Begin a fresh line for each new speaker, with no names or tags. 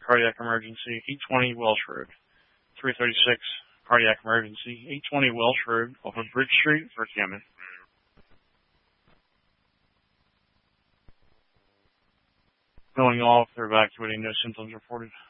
cardiac emergency, 820 Welsh Road. 336, cardiac emergency, 820 Welsh Road off of Bridge Street for Cammon. Going off, they're evacuating, no symptoms reported.